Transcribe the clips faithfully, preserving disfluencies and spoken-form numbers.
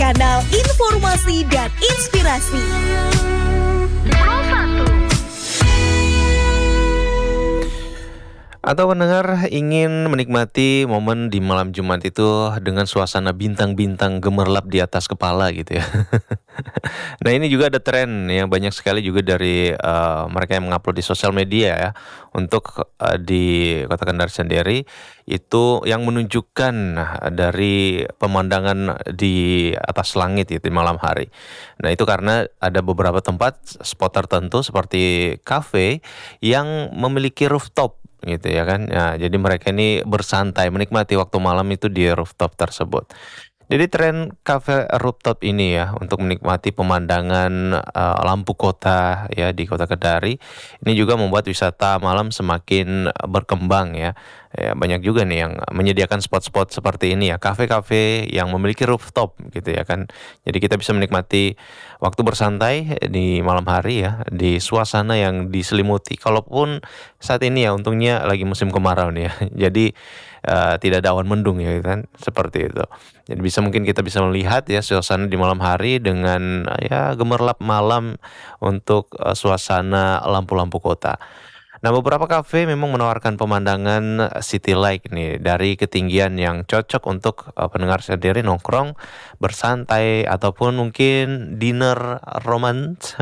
kanal informasi dan inspirasi. Atau pendengar ingin menikmati momen di malam Jumat itu dengan suasana bintang-bintang gemerlap di atas kepala gitu ya. Nah ini juga ada tren yang banyak sekali juga dari uh, mereka yang mengupload di sosial media ya. Untuk uh, di Kota Kendari sendiri itu yang menunjukkan dari pemandangan di atas langit itu di malam hari. Nah itu karena ada beberapa tempat spot tertentu seperti kafe yang memiliki rooftop gitu ya kan. Nah, jadi mereka ini bersantai menikmati waktu malam itu di rooftop tersebut. Jadi tren cafe rooftop ini ya untuk menikmati pemandangan uh, lampu kota ya di Kota Kendari ini juga membuat wisata malam semakin berkembang ya. Ya banyak juga nih yang menyediakan spot-spot seperti ini ya, kafe-kafe yang memiliki rooftop gitu ya kan. Jadi kita bisa menikmati waktu bersantai di malam hari ya di suasana yang diselimuti. Kalaupun saat ini ya untungnya lagi musim kemarau nih ya. Jadi uh, tidak ada awan mendung ya kan seperti itu. Jadi bisa mungkin kita bisa melihat ya suasana di malam hari dengan ya gemerlap malam untuk uh, suasana lampu-lampu kota. Nah beberapa kafe memang menawarkan pemandangan city light nih dari ketinggian yang cocok untuk uh, pendengar sendiri nongkrong, bersantai ataupun mungkin dinner romance,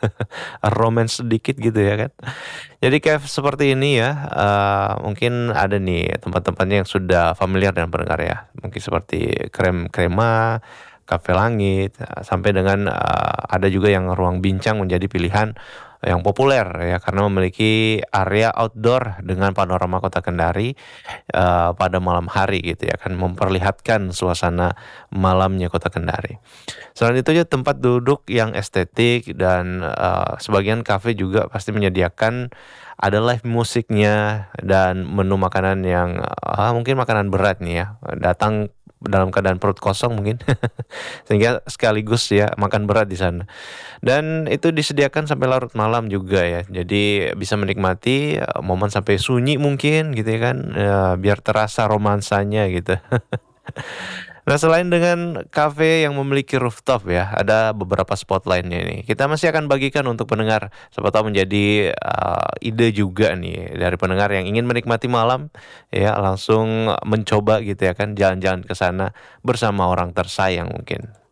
romance sedikit gitu ya kan. Jadi cafe seperti ini ya uh, mungkin ada nih tempat-tempatnya yang sudah familiar dengan pendengar ya. Mungkin seperti Krem Krema, Cafe Langit, sampai dengan uh, ada juga yang ruang bincang menjadi pilihan yang populer ya karena memiliki area outdoor dengan panorama Kota Kendari uh, pada malam hari gitu ya kan memperlihatkan suasana malamnya Kota Kendari. Selain itu juga tempat duduk yang estetik dan uh, sebagian kafe juga pasti menyediakan ada live musiknya dan menu makanan yang uh, mungkin makanan berat nih ya datang dalam keadaan perut kosong mungkin sehingga sekaligus ya makan berat di sana dan itu disediakan sampai larut malam juga ya jadi bisa menikmati uh, momen sampai sunyi mungkin gitu ya kan ya, biar terasa romansanya gitu. Nah selain dengan kafe yang memiliki rooftop ya ada beberapa spot lainnya nih kita masih akan bagikan untuk pendengar siapa tahu menjadi uh, ide juga nih dari pendengar yang ingin menikmati malam ya langsung mencoba gitu ya kan jalan-jalan ke sana bersama orang tersayang mungkin.